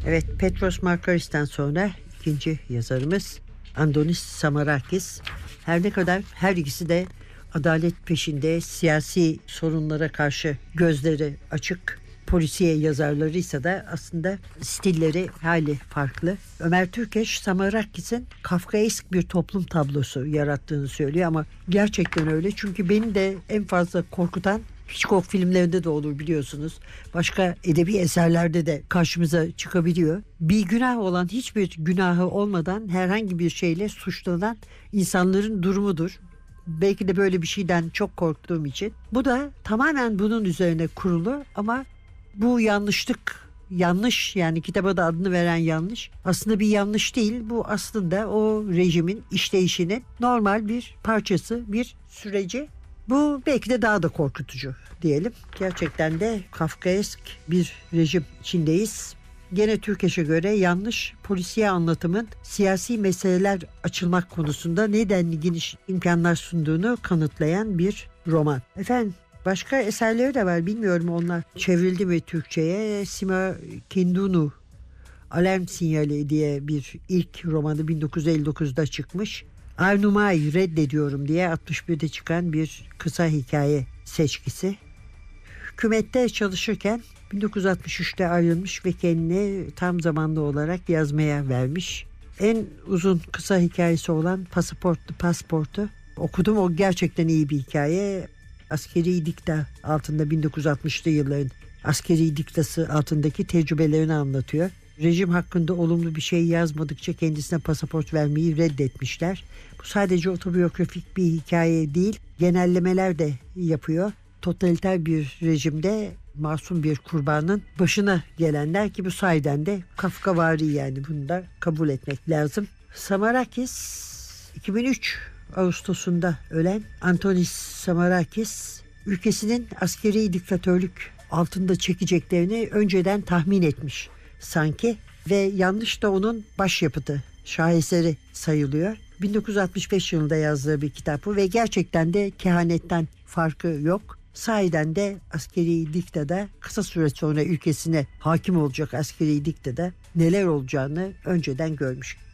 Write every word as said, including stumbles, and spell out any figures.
Evet, Petros Markaris'ten sonra ikinci yazarımız Antonis Samarakis. Her ne kadar her ikisi de adalet peşinde, siyasi sorunlara karşı gözleri açık polisiye yazarlarıysa da aslında stilleri hali farklı. Ömer Türkeş, Samarakis'in Kafkaesk bir toplum tablosu yarattığını söylüyor ama gerçekten öyle. Çünkü beni de en fazla korkutan, Hitchcock filmlerinde de olur biliyorsunuz, başka edebi eserlerde de karşımıza çıkabiliyor. Bir günah olan, hiçbir günahı olmadan herhangi bir şeyle suçlanan insanların durumudur. Belki de böyle bir şeyden çok korktuğum için. Bu da tamamen bunun üzerine kurulu ama bu yanlışlık, yanlış, yani kitaba da adını veren yanlış aslında bir yanlış değil. Bu aslında o rejimin işleyişinin normal bir parçası, bir süreci. Bu belki de daha da korkutucu diyelim. Gerçekten de Kafkaesk bir rejim içindeyiz. Gene Türkeş'e göre yanlış polisiye anlatımın siyasi meseleler açılmak konusunda nedenli geniş imkanlar sunduğunu kanıtlayan bir roman. Efendim, başka eserleri de var, bilmiyorum onlar çevrildi mi Türkçe'ye. Sima Kindunu, Alarm Sinyali diye bir ilk romanı bin dokuz yüz elli dokuzda çıkmış. Arnuma'yı reddediyorum diye altmış birde çıkan bir kısa hikaye seçkisi. Hükümette çalışırken bin dokuz yüz altmış üçte ayrılmış ve kendini tam zamanlı olarak yazmaya vermiş. En uzun kısa hikayesi olan Pasaportlu Pasportu okudum. O gerçekten iyi bir hikaye. Askeri dikta altında bin dokuz yüz altmışlı yılların askeri diktası altındaki tecrübelerini anlatıyor. Rejim hakkında olumlu bir şey yazmadıkça kendisine pasaport vermeyi reddetmişler. Bu sadece otobiyografik bir hikaye değil, genellemeler de yapıyor. Totaliter bir rejimde masum bir kurbanın başına gelenler ki bu sayeden de Kafkavari, yani bunu da kabul etmek lazım. Samarakis iki bin üç Ağustos'unda ölen Antonis Samarakis ülkesinin askeri diktatörlük altında çekeceklerini önceden tahmin etmiş sanki ve yanlış da onun başyapıtı, şaheseri sayılıyor. bin dokuz yüz altmış beş yılında yazdığı bir kitap bu ve gerçekten de kehanetten farkı yok. Sahiden de askeri diktada, kısa süre sonra ülkesine hakim olacak askeri diktada neler olacağını önceden görmüş.